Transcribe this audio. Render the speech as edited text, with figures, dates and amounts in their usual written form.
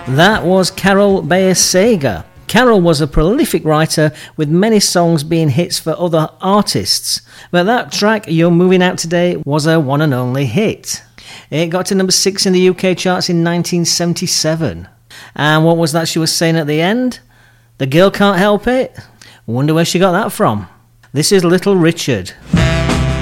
That was Carol Bayer-Sager. Carol was a prolific writer with many songs being hits for other artists, but that track, You're Moving Out Today, was a one and only hit. It got to number 6 in the UK charts in 1977. And what was that she was saying at the end? The girl can't help it? Wonder where she got that from. This is Little Richard.